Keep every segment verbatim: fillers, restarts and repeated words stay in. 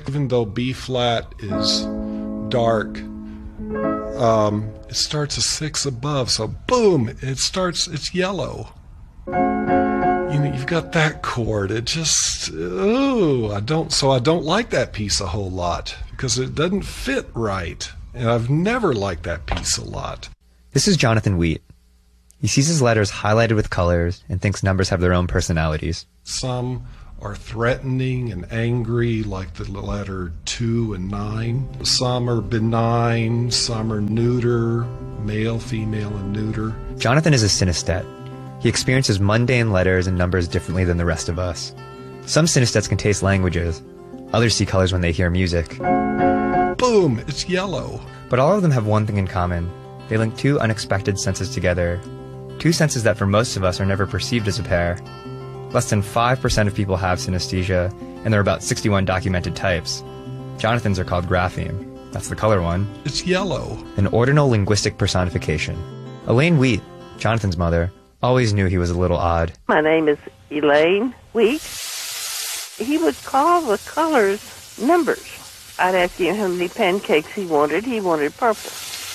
Even though B flat is dark, um, it starts a six above, so boom, it starts, it's yellow. You know, you've got that chord. It just, oh, I don't, so I don't like that piece a whole lot because it doesn't fit right. And I've never liked that piece a lot. This is Jonathan Wheat. He sees his letters highlighted with colors and thinks numbers have their own personalities. Some are threatening and angry, like the letter two and nine. Some are benign, some are neuter, male, female, and neuter. Jonathan is a synesthete. He experiences mundane letters and numbers differently than the rest of us. Some synesthetes can taste languages. Others see colors when they hear music. Boom! It's yellow. But all of them have one thing in common. They link two unexpected senses together. Two senses that for most of us are never perceived as a pair. Less than five percent of people have synesthesia, and there are about sixty-one documented types. Jonathan's are called grapheme. That's the color one. It's yellow. An ordinal linguistic personification. Elaine Wheat, Jonathan's mother, always knew he was a little odd. My name is Elaine Wheat. He would call the colors numbers. I'd ask him how many pancakes he wanted. He wanted purple.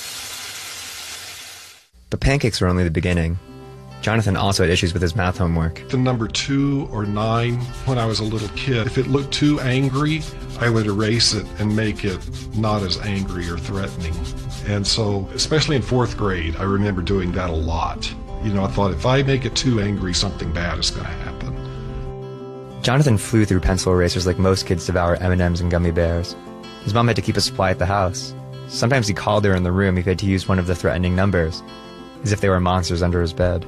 But pancakes were only the beginning. Jonathan also had issues with his math homework. The number two or nine, when I was a little kid, if it looked too angry, I would erase it and make it not as angry or threatening. And so, especially in fourth grade, I remember doing that a lot. You know, I thought if I make it too angry, something bad is going to happen. Jonathan flew through pencil erasers like most kids devour M and M's and gummy bears. His mom had to keep a supply at the house. Sometimes he called her in the room if he had to use one of the threatening numbers, as if they were monsters under his bed.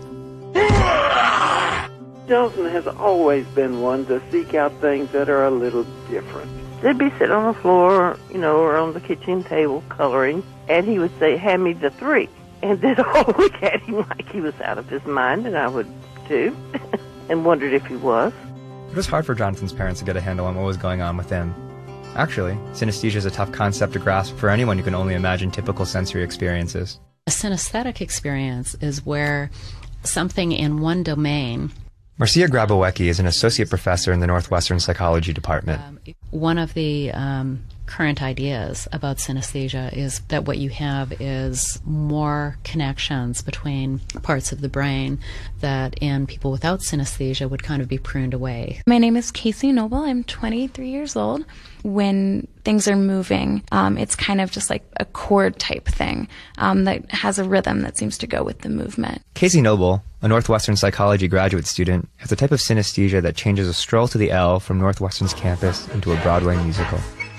Jonathan has always been one to seek out things that are a little different. They'd be sitting on the floor, you know, or on the kitchen table coloring, and he would say, hand me the three. And they'd all look at him like he was out of his mind, and I would too, and wondered if he was. It was hard for Jonathan's parents to get a handle on what was going on with him. Actually, synesthesia is a tough concept to grasp for anyone who can only imagine typical sensory experiences. A synesthetic experience is where something in one domain... Marcia Grabowecki is an associate professor in the Northwestern Psychology Department. Um, one of the um, current ideas about synesthesia is that what you have is more connections between parts of the brain that in people without synesthesia would kind of be pruned away. My name is Casey Noble. I'm twenty-three years old. When things are moving, um, it's kind of just like a chord type thing um, that has a rhythm that seems to go with the movement. Casey Noble, a Northwestern psychology graduate student, has a type of synesthesia that changes a stroll to the L from Northwestern's campus into a Broadway musical.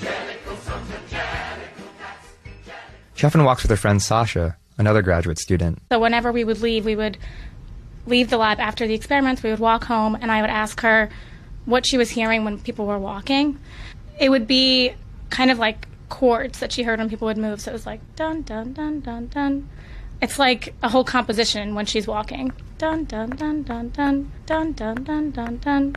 She often walks with her friend Sasha, another graduate student. So whenever we would leave, we would leave the lab after the experiments, we would walk home, and I would ask her what she was hearing when people were walking. It would be kind of like chords that she heard when people would move, so it was like dun, dun, dun, dun, dun. It's like a whole composition when she's walking. Dun, dun, dun, dun, dun, dun, dun, dun, dun, dun.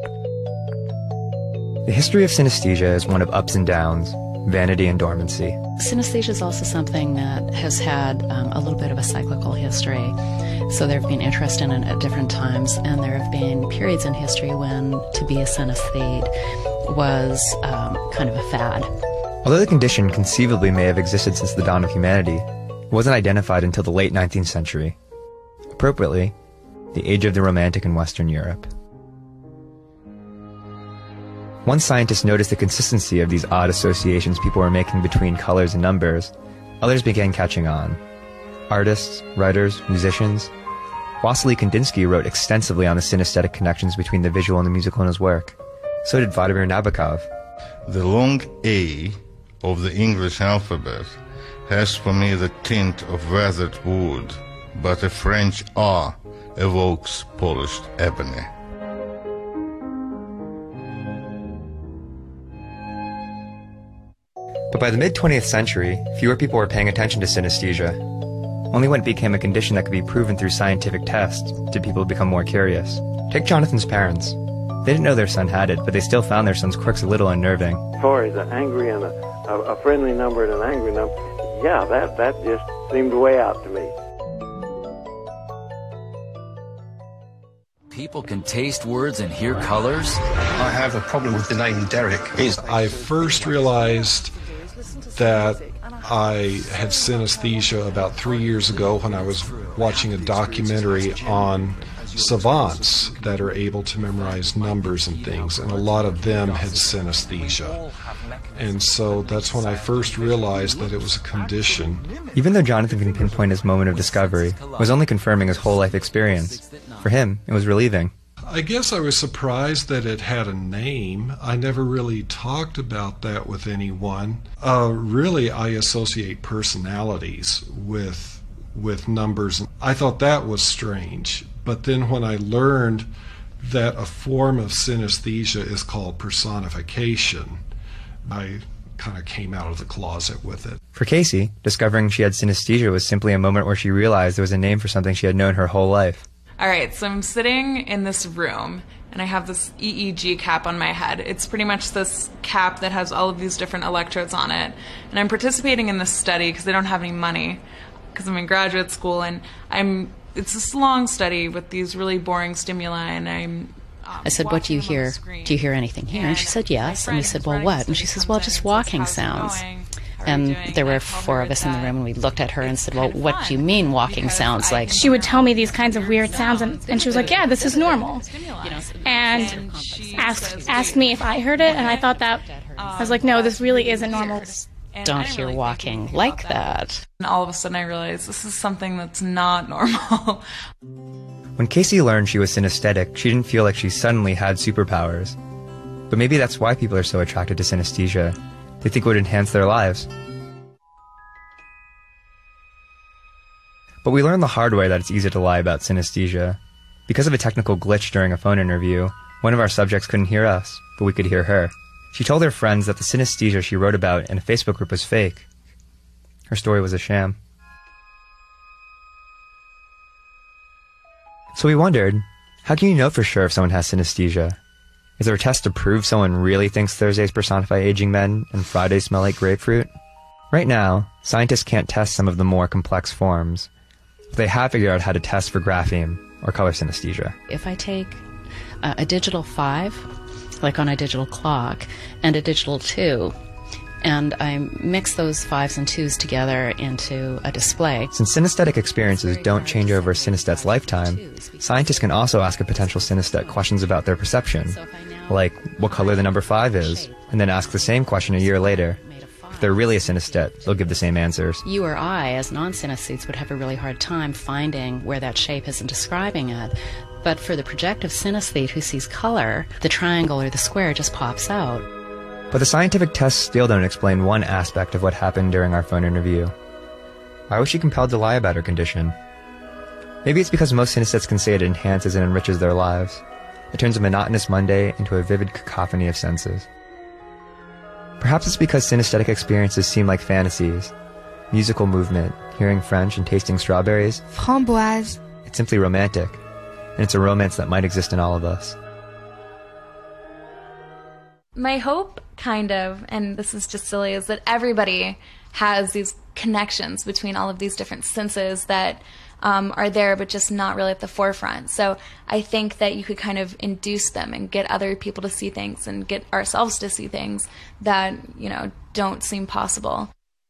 The history of synesthesia is one of ups and downs, vanity and dormancy. Synesthesia is also something that has had um, a little bit of a cyclical history. So there have been interest in it at different times, and there have been periods in history when to be a synesthete was um, kind of a fad. Although the condition conceivably may have existed since the dawn of humanity, it wasn't identified until the late nineteenth century. Appropriately, the age of the Romantic in Western Europe. One scientist noticed the consistency of these odd associations people were making between colors and numbers. Others began catching on. Artists, writers, musicians. Wassily Kandinsky wrote extensively on the synesthetic connections between the visual and the musical in his work. So did Vladimir Nabokov. The long A of the English alphabet has for me the tint of weathered wood, but a French R evokes polished ebony. But by the mid-twentieth century, fewer people were paying attention to synesthesia. Only when it became a condition that could be proven through scientific tests did people become more curious. Take Jonathan's parents. They didn't know their son had it, but they still found their son's quirks a little unnerving. As far as an angry and a, a, a friendly number and an angry number, yeah, that, that just seemed way out to me. people can taste words and hear colors? I have a problem with the name Derek. I first realized that I had synesthesia about three years ago when I was watching a documentary on savants that are able to memorize numbers and things, and a lot of them had synesthesia. And so that's when I first realized that it was a condition. Even though Jonathan can pinpoint his moment of discovery, it was only confirming his whole life experience. For him, it was relieving. I guess I was surprised that it had a name. I never really talked about that with anyone. Uh, really, I associate personalities with with numbers. I thought that was strange. But then when I learned that a form of synesthesia is called personification, I kind of came out of the closet with it. For Casey, discovering she had synesthesia was simply a moment where she realized there was a name for something she had known her whole life. All right, so I'm sitting in this room, and I have this E E G cap on my head. It's pretty much this cap that has all of these different electrodes on it. And I'm participating in this study because I don't have any money, because I'm in graduate school, and I'm. It's this long study with these really boring stimuli, and I'm... Um, I said, what do you hear? Do you hear anything here? And she said, yes. And we said, well, what? And she says, well, just walking sounds. And there were four of us in the room, and we looked at her and said, well, what do you mean walking sounds? Like, she would tell me these kinds of weird sounds, and, and she was like, yeah, this is normal. And asked, asked me if I heard it, and I thought that, I was like, no, this really isn't normal. Don't hear walking like that. And all of a sudden I realized this is something that's not normal. When Casey learned she was synesthetic, she didn't feel like she suddenly had superpowers. But maybe that's why people are so attracted to synesthesia. They think it would enhance their lives. But we learned the hard way that it's easy to lie about synesthesia. Because of a technical glitch during a phone interview, one of our subjects couldn't hear us, but we could hear her. She told her friends that the synesthesia she wrote about in a Facebook group was fake. Her story was a sham. So we wondered, how can you know for sure if someone has synesthesia? Is there a test to prove someone really thinks Thursdays personify aging men and Fridays smell like grapefruit? Right now, scientists can't test some of the more complex forms, but they have figured out how to test for grapheme, or color synesthesia. If I take uh, a digital five, like on a digital clock, and a digital two, and I mix those fives and twos together into a display. Since synesthetic experiences don't change over a synesthete's lifetime, scientists can also ask a potential synesthete questions about their perception, like what color the number five is, and then ask the same question a year later. If they're really a synesthete, they'll give the same answers. You or I, as non-synesthetes, would have a really hard time finding where that shape is and describing it. But for the projective synesthete who sees color, the triangle or the square just pops out. But the scientific tests still don't explain one aspect of what happened during our phone interview. Why was she compelled to lie about her condition? Maybe it's because most synesthetes can say it enhances and enriches their lives. It turns a monotonous Monday into a vivid cacophony of senses. Perhaps it's because synesthetic experiences seem like fantasies. Musical movement, hearing French and tasting strawberries. Framboise. It's simply romantic. And it's a romance that might exist in all of us. My hope, kind of, and this is just silly, is that everybody has these connections between all of these different senses that um, are there but just not really at the forefront. So I think that you could kind of induce them and get other people to see things and get ourselves to see things that, you know, don't seem possible.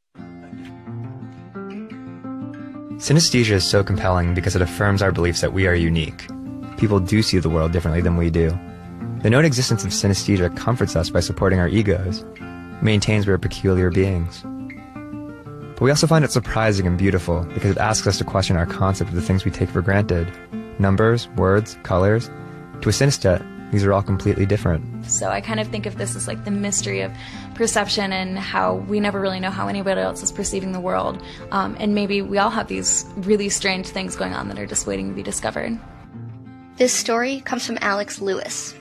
Synesthesia is so compelling because it affirms our beliefs that we are unique. People do see the world differently than we do. The known existence of synesthesia comforts us by supporting our egos. It maintains we are peculiar beings. But we also find it surprising and beautiful because it asks us to question our concept of the things we take for granted. Numbers, words, colors. To a synesthete, these are all completely different. So I kind of think of this as like the mystery of perception and how we never really know how anybody else is perceiving the world. Um, and maybe we all have these really strange things going on that are just waiting to be discovered. This story comes from Alex Lewis.